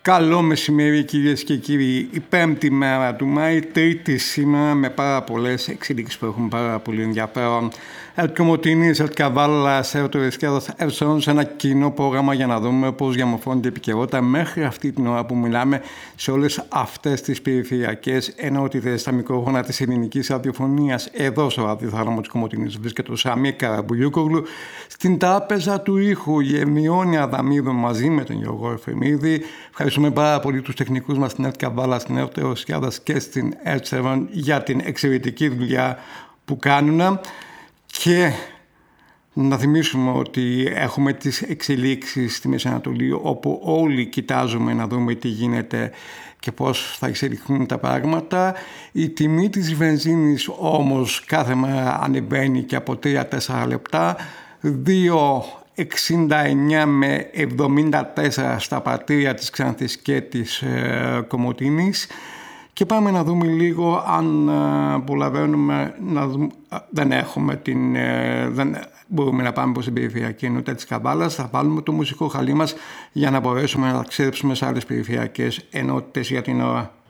Καλό μεσημέρι κυρίες και κύριοι. Η πέμπτη μέρα του Μάη, τρίτη σήμερα, με πάρα πολλές εξελίξεις που έχουν πάρα πολύ ενδιαφέρον. Κομωτινής, Καβάλας, Ερτορισκέδας, Ερσόν σε ένα κοινό πρόγραμμα για να δούμε πώς διαμορφώνεται η επικαιρότητα μέχρι αυτή την ώρα που μιλάμε σε όλες αυτές τις περιφερειακές ενότητες στα μικρόφωνα της ελληνικής ραδιοφωνίας. Εδώ στο ραδιοθάλαμο της Κομωτινής βρίσκεται ο Σαμίρ Καραμπουλιούκογλου. Στην τράπεζα του ήχου η Ερμιόνη Αδαμίδου μαζί με τον Γιώργο Εφημίδη. Ευχαριστούμε πάρα πολύ τους τεχνικούς μας στην Καβάλα, στην Ερτορισκέδας και στην Ερτσεβάν για την εξαιρετική δουλειά που κάνουν. Και να θυμίσουμε ότι έχουμε τις εξελίξεις στη Μέση Ανατολή, όπου όλοι κοιτάζουμε να δούμε τι γίνεται και πώς θα εξελιχθούν τα πράγματα. Η τιμή της βενζίνης όμως κάθε μέρα ανεβαίνει και από 3-4 λεπτά, 2,69 με 74 στα πατρία της Ξάνθης και της Κομωτινής. Και πάμε να δούμε λίγο αν προλαβαίνουμε να δούμε. Δεν μπορούμε να πάμε προς την περιφερειακή ενότητα της Καβάλας. Θα βάλουμε το μουσικό χαλί μας για να μπορέσουμε να ταξιδέψουμε σε άλλες περιφερειακές ενότητες για την ώρα.